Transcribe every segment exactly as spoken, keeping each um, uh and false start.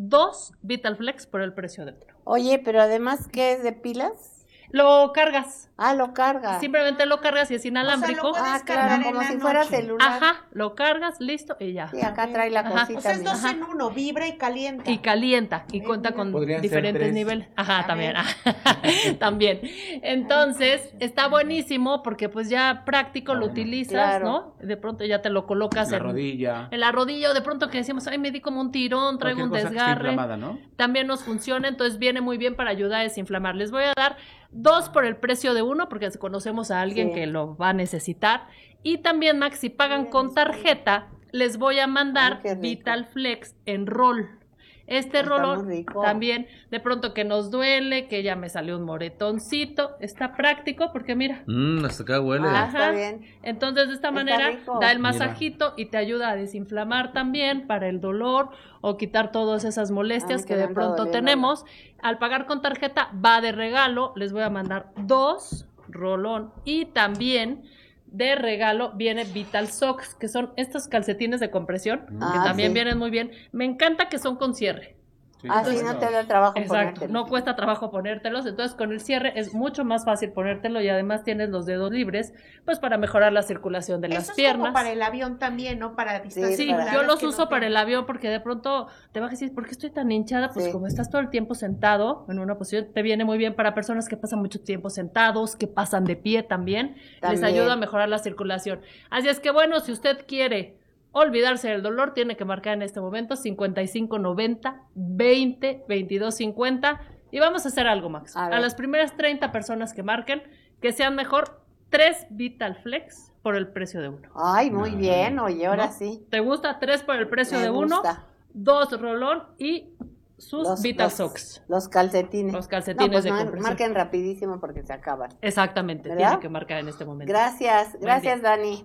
dos Vitalflex por el precio de uno. Oye, pero además, ¿qué es de pilas? Lo cargas. Ah, lo cargas. Simplemente lo cargas y es inalámbrico. O sea, lo Ah, puedes claro, cargar como en si la fuera noche. celular. Ajá, lo cargas, listo, y ya. Sí, acá trae la Ajá. cosita. O sea, es dos mira. en uno, vibra y calienta. Y calienta, y Ay, cuenta mira. con Podrían ser diferentes tres. niveles. Ajá, A también. ver. También. Entonces, está buenísimo porque pues ya práctico lo utilizas, Claro. ¿no? De pronto ya te lo colocas La en, rodilla. en la rodilla, o de pronto que decimos, ay, me di como un tirón, traigo Cualquier un cosa que esté desgarre. inflamada, ¿no? También nos funciona, entonces viene muy bien para ayudar a desinflamar. Les voy a dar dos por el precio de uno, porque conocemos a alguien Sí. que lo va a necesitar. Y también, Max, si pagan con tarjeta, les voy a mandar Ay, qué rico. Vitalflex en rol. Este Está rolón muy rico. también, de pronto que nos duele, que ya me salió un moretoncito, está práctico porque mira, Mmm, hasta acá huele. Ah, está ajá. bien. Entonces de esta Está manera rico. da el Mira. masajito y te ayuda a desinflamar también para el dolor o quitar todas esas molestias Ay, que que me de anda pronto doliendo. tenemos. Al pagar con tarjeta va de regalo, les voy a mandar dos rolón y también de regalo viene Vital Socks, que son estos calcetines de compresión, que Ah, también sí. vienen muy bien. Me encanta que son con cierre. Sí, Así bueno. no te da trabajo Exacto, ponértelo. no cuesta trabajo ponértelos, entonces con el cierre es mucho más fácil ponértelo y además tienes los dedos libres, pues para mejorar la circulación de las Eso es piernas. como para el avión también, ¿no? Para distancias Sí, para- yo los que no uso te- para el avión porque de pronto te vas a decir, ¿por qué estoy tan hinchada? Pues Sí. como estás todo el tiempo sentado en una posición, te viene muy bien para personas que pasan mucho tiempo sentados, que pasan de pie también, les También. ayuda a mejorar la circulación. Así es que bueno, si usted quiere olvidarse del dolor, tiene que marcar en este momento cincuenta y cinco noventa veinte veintidós cincuenta y vamos a hacer algo, Max. A A, ver. las primeras treinta personas que marquen, que sean mejor tres Vitalflex por el precio de uno. Ay, muy bien, oye, ahora ¿No? sí. ¿Te gusta? Tres por el precio Me de uno, gusta. dos rolón y sus Los- Vital los- Socks. Los calcetines. Los calcetines no, pues de mar- compresión. marquen rapidísimo porque se acaban. Exactamente, ¿Verdad? tiene que marcar en este momento. Gracias, Buen gracias día. Dani.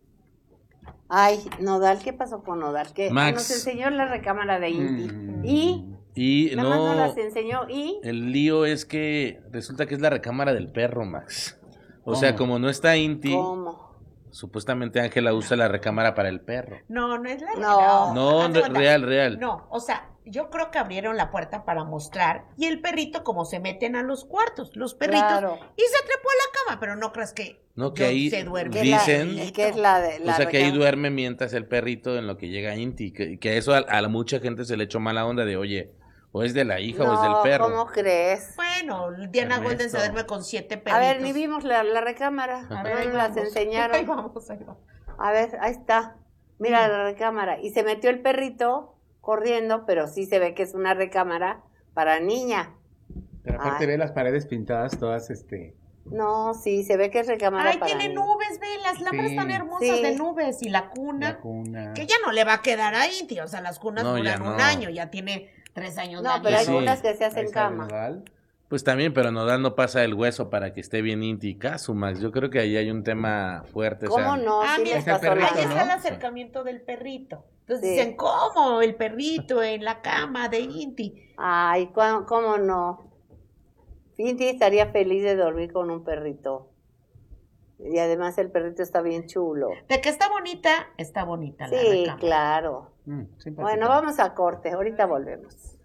Ay, Nodal, ¿qué pasó con Nodal? Que Max. nos enseñó la recámara de Inti. Mm. Y Y nada más nos no, las enseñó y el lío es que resulta que es la recámara del perro, Max. O sea, ¿Cómo? como no está Inti, ¿cómo? supuestamente Ángela usa la recámara para el perro. No, no es la No. No, haz de re- cuenta. real, real. No, o sea, yo creo que abrieron la puerta para mostrar y el perrito como se meten a los cuartos, los perritos, Claro. y se trepó a la cama, pero no crees que No, que yo- ahí se duerme. Que es la- dicen- que es la de la O sea, que ahí recámara. duerme mientras el perrito en lo que llega Inti. Que, que eso a, a la mucha gente se le echó mala onda de, oye, o es de la hija o es del No, perro. ¿cómo crees? Bueno, Diana Ernesto. Golden se duerme con siete perritos. A ver, ni vimos la, la recámara. A A ver, ver, ahí nos las vamos. enseñaron. Ahí vamos, ahí vamos. A ver, ahí está. Mira la recámara. Y se metió el perrito corriendo, pero sí se ve que es una recámara para niña. Pero aparte Ay. ve las paredes pintadas todas, este... No, sí, se ve que es recámara Ay, para tiene niña. nubes, ve, las lámparas Sí. están hermosas Sí. de nubes y la cuna, La cuna. que ya no le va a quedar ahí, tío, o sea, las cunas No, ya duran un no. año, ya tiene tres años. No, la pero hay Sí. niña. unas que se Ahí hacen está cama. Nodal. Pues también, pero Nodal no pasa el hueso para que esté bien Inti y Casu, Max. Yo creo que ahí hay un tema fuerte. o sea, ¿Cómo no? Ah, Sí mira, les está el pasó la perrito, Ahí está el ¿no? acercamiento del perrito. Entonces Sí. dicen, ¿cómo? El perrito en la cama de Inti. Ay, ¿cuá- ¿cómo no? Inti estaría feliz de dormir con un perrito. Y además el perrito está bien chulo. De que está bonita, está bonita la Sí, recámara. claro. Mm, simpática. Bueno, vamos a corte. Ahorita volvemos.